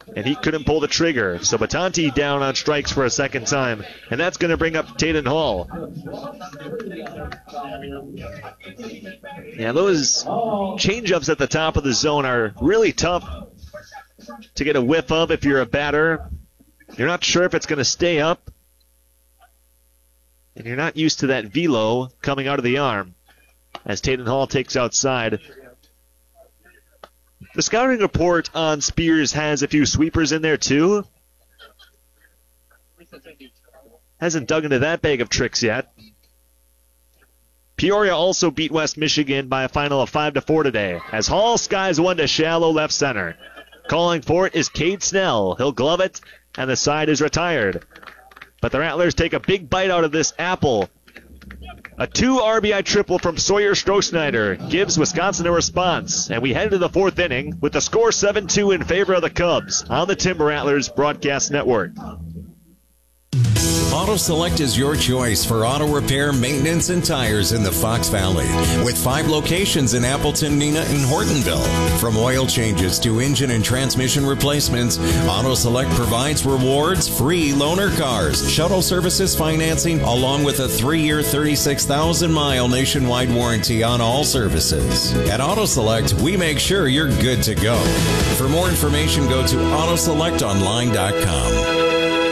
and he couldn't pull the trigger. So Batanti down on strikes for a second time, and that's going to bring up Taden Hall. Yeah, those changeups at the top of the zone are really tough to get a whiff of if you're a batter. You're not sure if it's going to stay up, and you're not used to that velo coming out of the arm as Taden Hall takes outside. The scouting report on Spears has a few sweepers in there too. Hasn't dug into that bag of tricks yet. Peoria also beat West Michigan by a final of 5-4 today as Hall skies one to shallow left center. Calling for it is Cade Snell. He'll glove it, and the side is retired. But the Rattlers take a big bite out of this apple. A 2 RBI triple from Sawyer Strohsnyder gives Wisconsin a response, and we head into the fourth inning with the score 7-2 in favor of the Cubs on the Timber Rattlers Broadcast Network. Auto Select is your choice for auto repair, maintenance, and tires in the Fox Valley. With 5 locations in Appleton, Neenah, and Hortonville. From oil changes to engine and transmission replacements, Auto Select provides rewards, free loaner cars, shuttle services financing, along with a 3-year, 36,000-mile nationwide warranty on all services. At Auto Select, we make sure you're good to go. For more information, go to autoselectonline.com.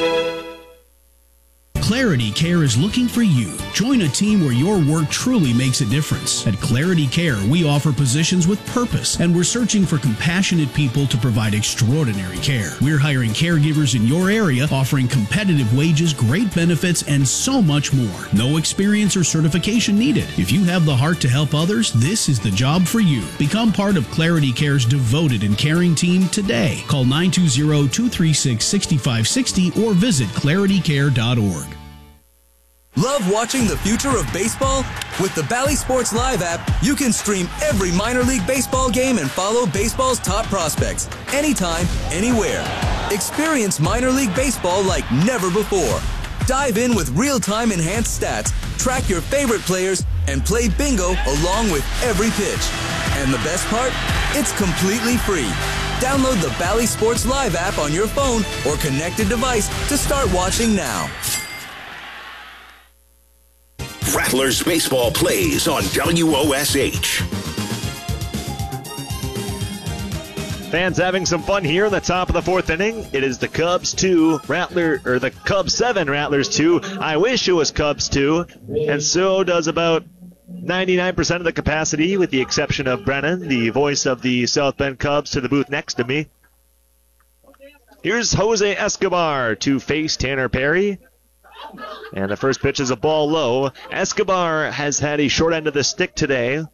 Clarity Care is looking for you. Join a team where your work truly makes a difference. At Clarity Care, we offer positions with purpose, and we're searching for compassionate people to provide extraordinary care. We're hiring caregivers in your area, offering competitive wages, great benefits, and so much more. No experience or certification needed. If you have the heart to help others, this is the job for you. Become part of Clarity Care's devoted and caring team today. Call 920-236-6560 or visit claritycare.org. Love watching the future of baseball? With the Bally Sports Live app, you can stream every minor league baseball game and follow baseball's top prospects anytime, anywhere. Experience minor league baseball like never before. Dive in with real-time enhanced stats, track your favorite players, and play bingo along with every pitch. And the best part? It's completely free. Download the Bally Sports Live app on your phone or connected device to start watching now. Rattlers baseball plays on WOSH. Fans having some fun here in the top of the fourth inning. It is the Cubs 2, the Cubs 7, Rattlers 2. I wish it was Cubs 2, and so does about 99% of the capacity, with the exception of Brennan, the voice of the South Bend Cubs, to the booth next to me. Here's Jose Escobar to face Tanner Perry. And the first pitch is a ball low. Escobar has had a short end of the stick today.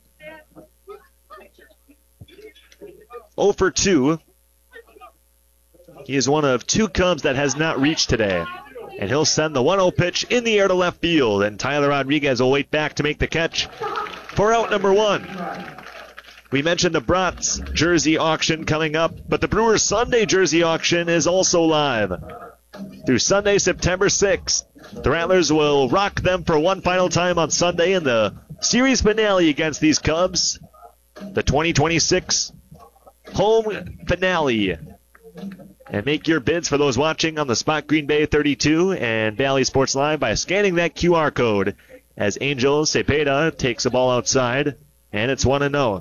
0 for 2. He is one of 2 Cubs that has not reached today. And he'll send the 1-0 pitch in the air to left field. And Tyler Rodriguez will wait back to make the catch for out number 1. We mentioned the Brats jersey auction coming up, but the Brewers Sunday jersey auction is also live. Through Sunday, September 6th. The Rattlers will rock them for one final time on Sunday in the series finale against these Cubs. The 2026 home finale. And make your bids for those watching on the Spot Green Bay 32 and Bally Sports Live by scanning that QR code as Angel Cepeda takes the ball outside, and it's 1-0.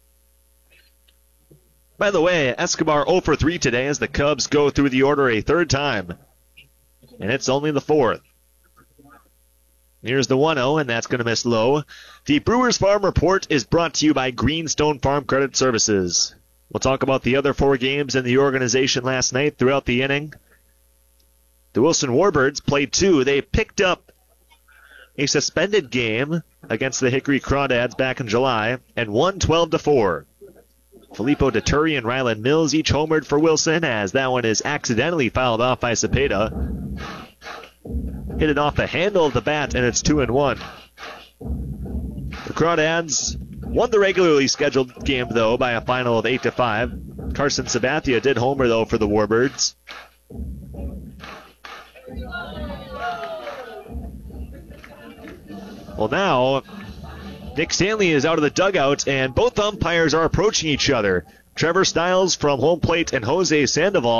By the way, Escobar 0 for 3 today as the Cubs go through the order a third time. And it's only the 4th. Here's the 1-0, and that's going to miss low. The Brewers Farm Report is brought to you by Greenstone Farm Credit Services. We'll talk about the other 4 games in the organization last night throughout the inning. The Wilson Warbirds played 2. They picked up a suspended game against the Hickory Crawdads back in July and won 12-4. Filippo Deturi and Ryland Mills each homered for Wilson, as that one is accidentally fouled off by Cepeda. Hit it off the handle of the bat, and it's 2-1. The Crawdads won the regularly scheduled game, though, by a final of 8-5. Carson Sabathia did homer, though, for the Warbirds. Well, now Nick Stanley is out of the dugout, and both umpires are approaching each other. Trevor Stiles from home plate and Jose Sandoval